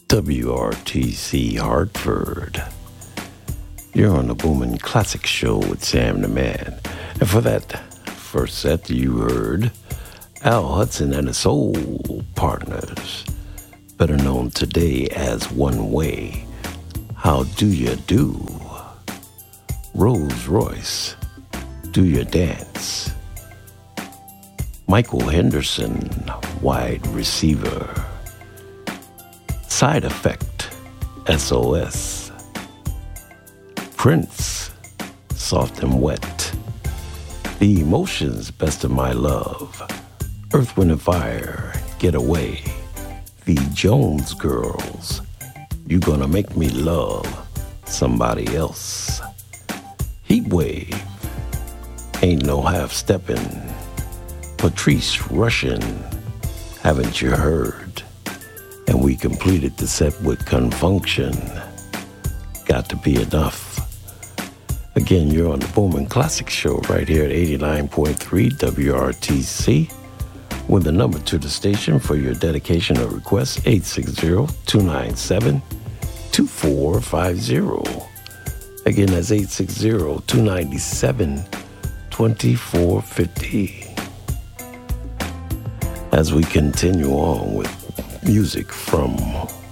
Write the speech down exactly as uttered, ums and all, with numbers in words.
W R T C Hartford. You're on the Boomin' Classic Show with Sam the Man. And for that first set, you heard Al Hudson and the Soul Partners, better known today as One Way. How Do You Do? Rolls Royce, Do You Dance? Michael Henderson, Wide Receiver. Side Effect, S O S. Prince, Soft and Wet. The Emotions, Best of My Love. Earth, Wind and Fire, Get Away. The Jones Girls, You Gonna Make Me Love Somebody Else. Heat Wave, Ain't No Half Steppin'. Patrice Rushen, Haven't You Heard? And we completed the set with Confunction, Got to Be Enough. Again, you're on the Boomin' Classic Show right here at eighty-nine point three W R T C. With the number to the station for your dedication or request, eight six zero, two nine seven, two four five zero. Again, that's eight six zero, two nine seven, two four five zero. As we continue on with music from